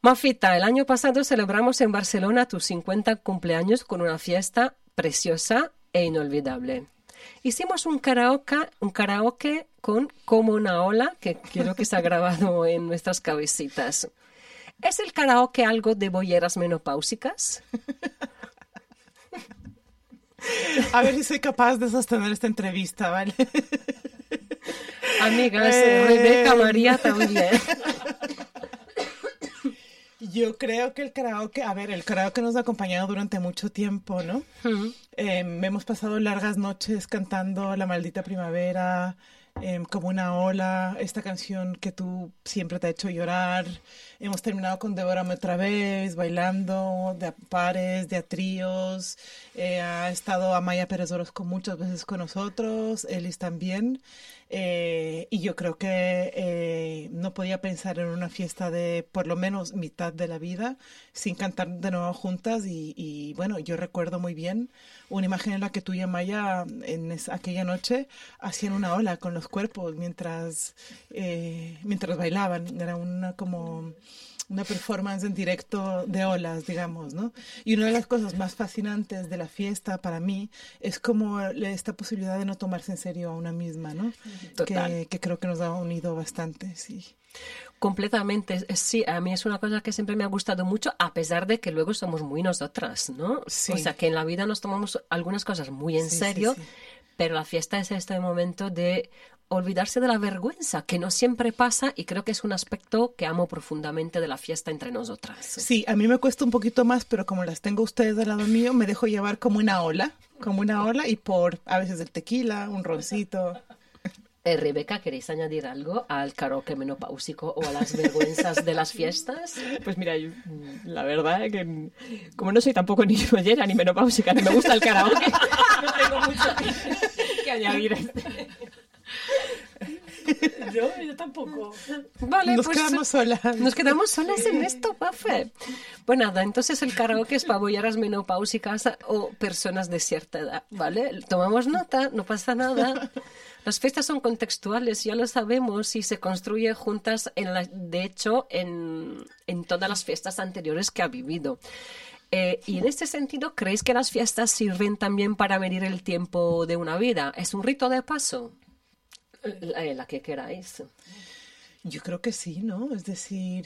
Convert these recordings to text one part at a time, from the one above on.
Mafita, el año pasado celebramos en Barcelona tus 50 cumpleaños con una fiesta preciosa e inolvidable. Hicimos un karaoke con Como una ola, que quiero que se ha grabado en nuestras cabecitas. ¿Es el karaoke algo de bolleras menopáusicas? A ver si soy capaz de sostener esta entrevista, ¿vale? Amigas, Rebeca, María también. Yo creo que el karaoke nos ha acompañado durante mucho tiempo, ¿no? Uh-huh. Hemos pasado largas noches cantando La Maldita Primavera, Como una ola, esta canción que tú siempre te ha hecho llorar. Hemos terminado con Devórame otra vez, bailando de a pares, de a tríos. Ha estado Amaya Pérez Orozco muchas veces con nosotros, Elis también. Y yo creo que no podía pensar en una fiesta de por lo menos mitad de la vida sin cantar de nuevo juntas. Y bueno, yo recuerdo muy bien una imagen en la que tú y Amaya aquella noche hacían una ola con los cuerpos mientras bailaban. Era una performance en directo de olas, digamos, ¿no? Y una de las cosas más fascinantes de la fiesta para mí es como esta posibilidad de no tomarse en serio a una misma, ¿no? Que creo que nos ha unido bastante, sí. Completamente, sí, a mí es una cosa que siempre me ha gustado mucho, a pesar de que luego somos muy nosotras, ¿no? Sí. O sea, que en la vida nos tomamos algunas cosas muy en serio, sí. Pero la fiesta es este momento de olvidarse de la vergüenza, que no siempre pasa, y creo que es un aspecto que amo profundamente de la fiesta entre nosotras. Sí, a mí me cuesta un poquito más, pero como las tengo ustedes al lado mío, me dejo llevar como una ola, y por a veces el tequila, un roncito. Rebeca, ¿queréis añadir algo al karaoke menopáusico o a las vergüenzas de las fiestas? Pues mira, yo, la verdad es que como no soy tampoco ni bollera ni menopáusica, ni me gusta el karaoke, no tengo mucho que añadir. Yo tampoco. Vale, nos quedamos solas. Nos quedamos solas en esto, Pafe. Pues nada, entonces el karaoke es para bolleras menopáusicas o personas de cierta edad, ¿vale? Tomamos nota, no pasa nada. Las fiestas son contextuales, ya lo sabemos, y se construye juntas, de hecho, en todas las fiestas anteriores que ha vivido. Y en este sentido, ¿creéis que las fiestas sirven también para medir el tiempo de una vida? ¿Es un rito de paso? La que queráis. Yo creo que sí, ¿no? Es decir,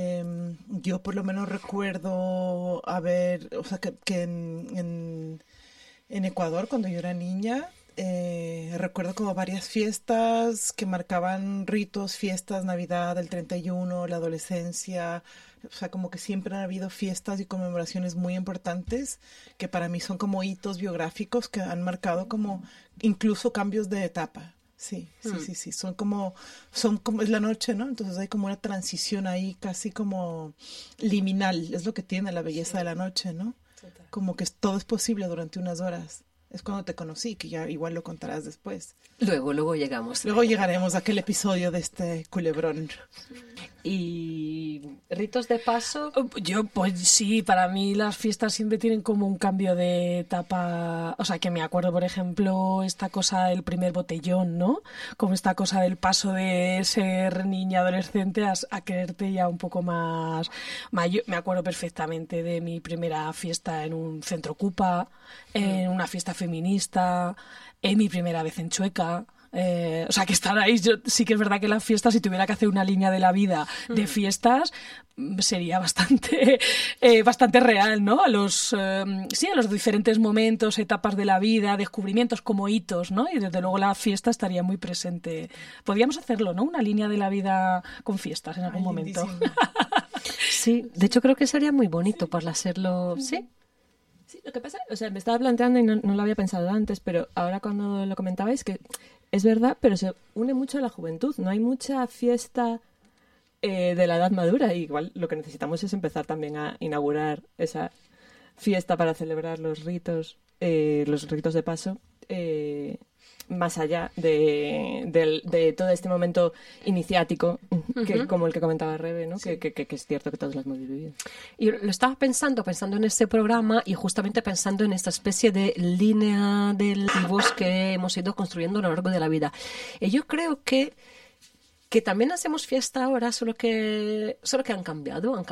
yo por lo menos recuerdo que en Ecuador, cuando yo era niña, recuerdo como varias fiestas que marcaban ritos, fiestas, Navidad, el 31, la adolescencia. O sea, como que siempre han habido fiestas y conmemoraciones muy importantes que para mí son como hitos biográficos que han marcado como incluso cambios de etapa. Sí. Son como es la noche, ¿no? Entonces hay como una transición ahí casi como liminal. Es lo que tiene la belleza de la noche, ¿no? Total. Como que todo es posible durante unas horas. Es cuando te conocí, que ya igual lo contarás después. Luego llegamos. Luego llegaremos a aquel episodio de este culebrón. ¿Y ritos de paso? Yo, pues sí, para mí las fiestas siempre tienen como un cambio de etapa. O sea, que me acuerdo, por ejemplo, esta cosa del primer botellón, ¿no? Como esta cosa del paso de ser niña adolescente a quererte ya un poco más mayor. Me acuerdo perfectamente de mi primera fiesta en un centro Cupa, en una fiesta feminista, en mi primera vez en Chueca. O sea, que estar ahí, yo sí que es verdad que las fiestas, si tuviera que hacer una línea de la vida de fiestas, sería bastante real, ¿no? A los diferentes momentos, etapas de la vida, descubrimientos como hitos, ¿no? Y desde luego la fiesta estaría muy presente. Podríamos hacerlo, ¿no? Una línea de la vida con fiestas en algún momento. Sí, de hecho creo que sería muy bonito para hacerlo, ¿sí? Sí, lo que pasa, o sea, me estaba planteando y no lo había pensado antes, pero ahora cuando lo comentabais, que es verdad, pero se une mucho a la juventud. No hay mucha fiesta de la edad madura. Igual lo que necesitamos es empezar también a inaugurar esa fiesta para celebrar los ritos de paso, más allá de todo este momento iniciático, como el que comentaba Rebe, ¿no? Sí. Que es cierto que todos lo hemos vivido. Y lo estaba pensando en este programa y justamente pensando en esta especie de línea de motivos que hemos ido construyendo a lo largo de la vida. Y yo creo que también hacemos fiesta ahora, solo que han cambiado